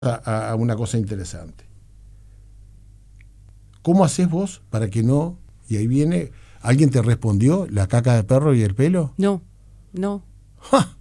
a una cosa interesante. ¿Cómo haces vos para que no? Y ahí viene, ¿alguien te respondió la caca de perro y el pelo? No. ¡Ja!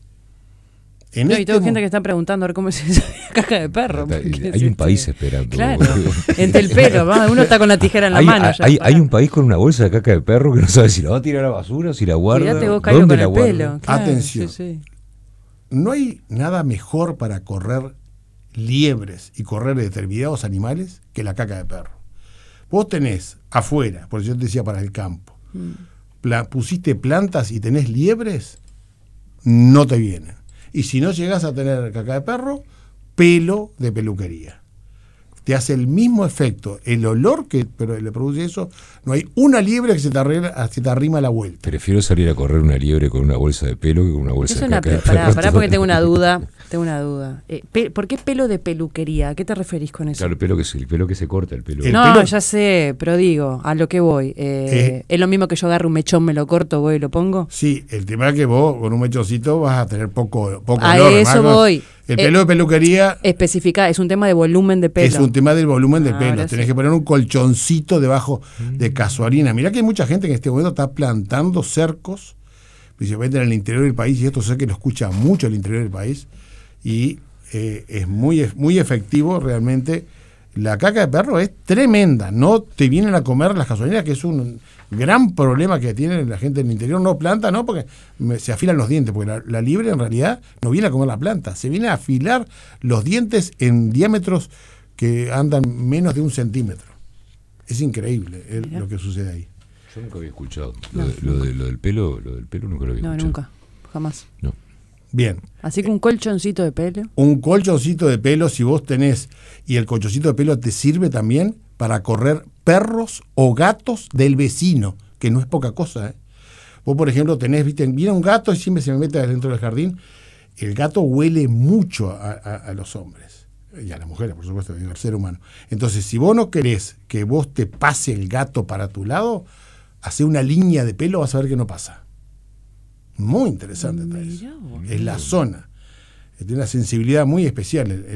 Y tengo gente que está preguntando a ver cómo es esa caca de perro. Hay un país esperando. Claro, entre el pelo, uno está con la tijera en la mano. Hay un país con una bolsa de caca de perro que no sabe si la va a tirar a la basura, si la guarda. Cuidate vos, Cairo, ¿dónde con la el guarda? pelo. Claro, atención. sí. No hay nada mejor para correr liebres y correr determinados animales que la caca de perro. Vos tenés afuera, por eso yo te decía para el campo, pusiste plantas y tenés liebres, no te vienen. Y si no llegás a tener caca de perro, pelo de peluquería. Te hace el mismo efecto. El olor que le produce eso, no hay una liebre que se te arrima a la vuelta. Prefiero salir a correr una liebre con una bolsa de pelo que con una bolsa de caca de perro. Pará porque tengo una duda. ¿Por qué pelo de peluquería? ¿A qué te referís con eso? Claro, el pelo que se corta, el pelo. Ya sé, pero digo, a lo que voy. ¿Es lo mismo que yo agarro un mechón, me lo corto, voy y lo pongo? Sí, el tema es que vos con un mechoncito vas a tener poco a olor. Eso voy. El pelo de peluquería... Especificar, es un tema de volumen de pelo. Es un tema del volumen del pelo. Tenés sí. que poner un colchoncito debajo de casuarina. Mirá que hay mucha gente que en este momento está plantando cercos, principalmente en el interior del país, y esto sé que lo escucha mucho el interior del país, y es muy efectivo realmente. La caca de perro es tremenda. No te vienen a comer las casuarinas, que es un gran problema que tiene la gente en el interior. No planta, no, porque se afilan los dientes, porque la liebre en realidad no viene a comer la planta, se viene a afilar los dientes en diámetros que andan menos de 1 centímetro. Es increíble lo que sucede ahí. Yo nunca había escuchado. Lo del pelo nunca lo había escuchado. No, nunca, jamás. No. Bien. Así que un colchoncito de pelo. Un colchoncito de pelo, si vos tenés, y el colchoncito de pelo te sirve también para correr perros o gatos del vecino, que no es poca cosa, ¿eh? Vos, por ejemplo, viene un gato y siempre se me mete dentro del jardín. El gato huele mucho a los hombres, y a las mujeres, por supuesto, al ser humano. Entonces, si vos no querés que vos te pase el gato para tu lado, hacé una línea de pelo, vas a ver que no pasa. Muy interesante eso. Es la zona. Tiene una sensibilidad muy especial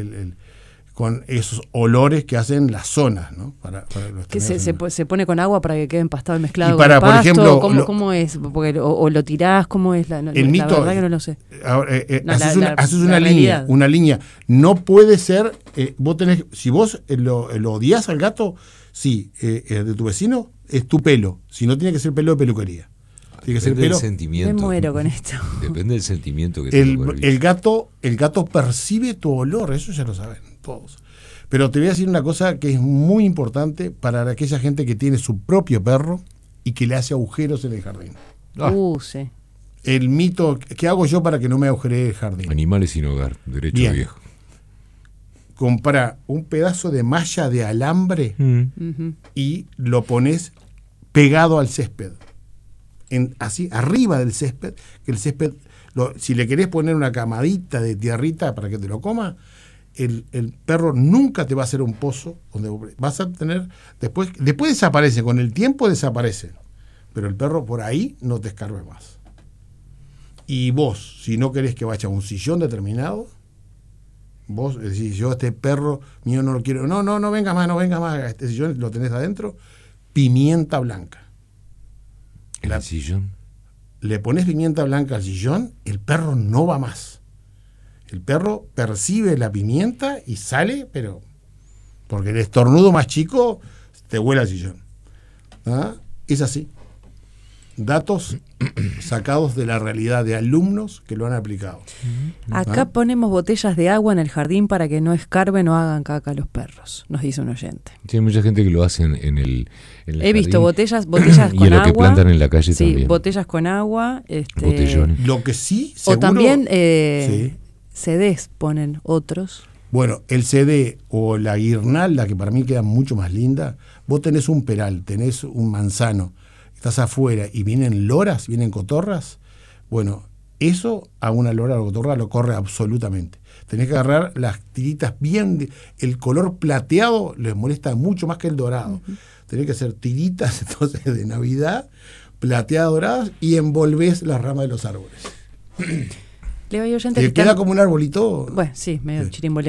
con esos olores que hacen las zonas, ¿no? Para que se pone con agua para que quede empastado y mezclado y para, con el pasto, por ejemplo, ¿cómo es? Porque, o lo tirás, ¿cómo es? La verdad que no lo sé. Haces una línea. No puede ser, vos tenés, si vos lo odias al gato, sí, de tu vecino, es tu pelo. Si no, tiene que ser pelo de peluquería. Depende del sentimiento. Me muero con esto. Depende del sentimiento que tenga. El gato percibe tu olor, eso ya lo saben todos. Pero te voy a decir una cosa que es muy importante para aquella gente que tiene su propio perro y que le hace agujeros en el jardín. Sí. El mito, ¿qué hago yo para que no me agujeree el jardín? Animales sin hogar, derecho Bien. viejo. Comprá un pedazo de malla de alambre y lo pones pegado al césped. Así, arriba del césped, que el césped, si le querés poner una camadita de tierrita para que te lo coma, el perro nunca te va a hacer un pozo donde vas a tener, después desaparece, con el tiempo desaparece, pero el perro por ahí no te escarbe más. Y vos, si no querés que vaya a un sillón determinado, vos decís, yo este perro mío no lo quiero, no venga más, este sillón lo tenés adentro, pimienta blanca. ¿En el sillón? Le pones pimienta blanca al sillón, el perro no va más. El perro percibe la pimienta y sale, pero porque el estornudo más chico te huele al sillón. Es así. Datos sacados de la realidad de alumnos que lo han aplicado. Acá ponemos botellas de agua en el jardín para que no escarben o hagan caca a los perros, nos dice un oyente. Sí, hay mucha gente que lo hace en el He visto botellas con agua. Y a lo que plantan en la calle también. Sí, botellas con agua. Botellones. Lo que sí, seguro... O también CDs ponen otros. Bueno, el CD o la guirnalda, que para mí queda mucho más linda, vos tenés un peral, tenés un manzano, estás afuera y vienen loras, vienen cotorras, bueno, eso a una lora o cotorra lo corre absolutamente. Tenés que agarrar las tiritas bien, el color plateado les molesta mucho más que el dorado. Tenés que hacer tiritas entonces de Navidad, plateadas doradas, y envolvés las ramas de los árboles. Leo y oyente Te queda como un arbolito. Bueno, sí, medio chirimboleo.